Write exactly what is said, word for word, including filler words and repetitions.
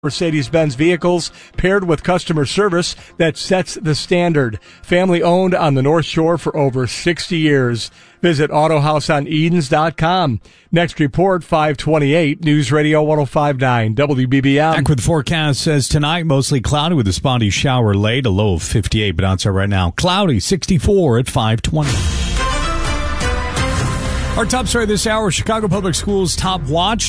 Mercedes-Benz vehicles paired with customer service that sets the standard. Family owned on the North Shore for over sixty years. Visit auto house on edens dot com. Next report, five twenty-eight, News Radio one oh five point nine, W B B M. Back with the forecast says tonight, mostly cloudy with a spotty shower late, a low of fifty-eight, but outside right now, cloudy, sixty-four at five twenty. Our top story this hour, Chicago Public Schools top watch